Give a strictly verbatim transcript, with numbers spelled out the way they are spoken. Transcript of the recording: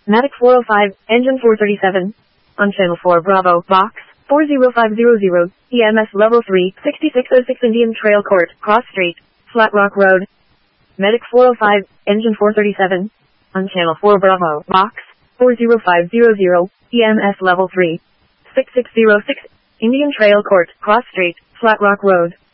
Matic four oh five, engine four thirty-seven. On channel four Bravo, box, four zero five zero zero, E M S level three, sixty-six oh six Indian Trail Court, Cross Street, Flat Rock Road. Medic four oh five, engine four thirty-seven. On channel four Bravo, box, four zero five zero zero, E M S level three, sixty-six oh six, Indian Trail Court, Cross Street, Flat Rock Road.